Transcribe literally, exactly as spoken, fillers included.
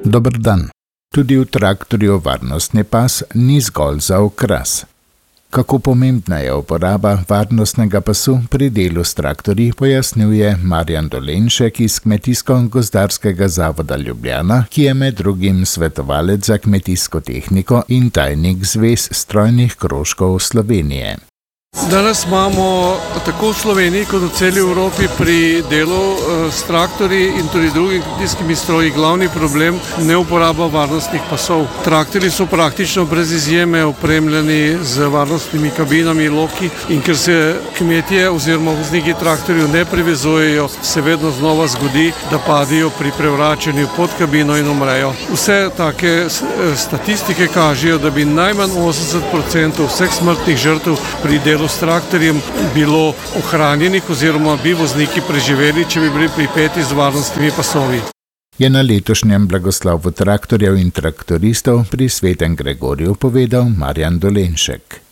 Dober dan. Tudi v traktorju varnostni pas ni zgolj za okras. Kako pomembna je uporaba varnostnega pasu pri delu s traktorji, pojasnjuje Marjan Dolenšek iz Kmetijsko-gozdarskega zavoda Ljubljana, ki je med drugim svetovalec za kmetijsko tehniko in tajnik Zvez strojnih krožkov Slovenije. Danes imamo tako v Sloveniji kot v celi Evropi pri delu s traktorji in tudi drugimi kmetijskimi stroji glavni problem neuporaba varnostnih pasov. Traktorji so praktično brez izjeme opremljeni z varnostnimi kabinami, loki, in ker se kmetje oziroma vozniki traktorjev ne privezujejo, se vedno znova zgodi, da padijo pri prevračanju pod kabino in umrejo. Vse take statistike kažejo, da bi najmanj osemdeset procentov vseh smrtnih žrtev pri delu s traktorjem bilo ohranjenih oziroma bi vozniki preživeli, če bi bili pripeti z varnostnimi pasovi. Je na letošnjem blagoslovu traktorjev in traktoristov pri Svetem Gregorju povedal Marjan Dolenšek.